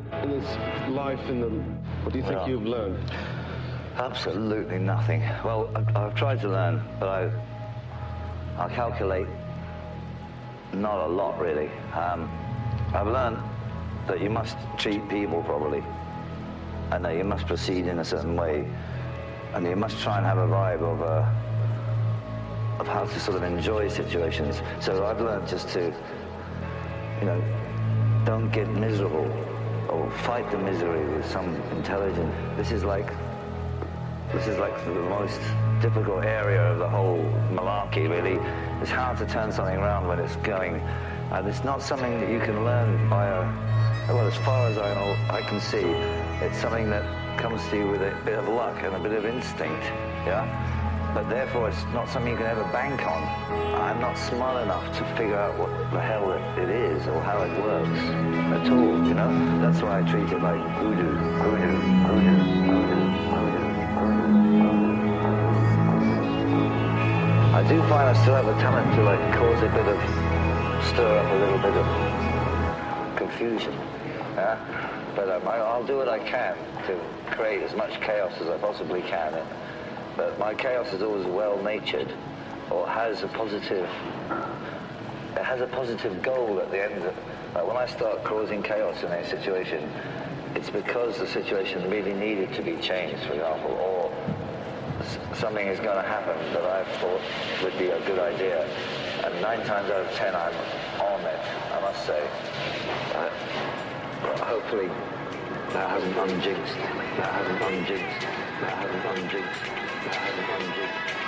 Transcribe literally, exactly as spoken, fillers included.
In this life, in the, what do you think well, you've learned? Absolutely nothing. Well, I've, I've tried to learn, but I, I calculate not a lot, really. Um, I've learned that you must treat people properly, and that you must proceed in a certain way, and you must try and have a vibe of, uh, of how to sort of enjoy situations. So I've learned just to, you know, don't get miserable, or fight the misery with some intelligence. This is like, this is like the most difficult area of the whole malarkey, really. It's hard to turn something around when it's going. And it's not something that you can learn by a, well, as far as I know, I can see, it's something that comes to you with a bit of luck and a bit of instinct, yeah? But therefore, it's not something you can ever bank on. I'm not smart enough to figure out what the hell it is or how it works at all, you know? That's why I treat it like voodoo, voodoo, voodoo, voodoo, voodoo, voodoo. I do find I still have the talent to like cause a bit of, stir up a little bit of confusion, yeah? But um, I, I'll do what I can to create as much chaos as I possibly can. But my chaos is always well-natured, or has a positive, it has a positive goal at the end of it. Like when I start causing chaos in a situation, it's because the situation really needed to be changed, for example, or something is going to happen that I thought would be a good idea. And nine times out of ten, I'm on it, I must say. Uh, but hopefully, that hasn't unjinxed. That hasn't unjinxed. That hasn't unjinxed. That hasn't unjinxed.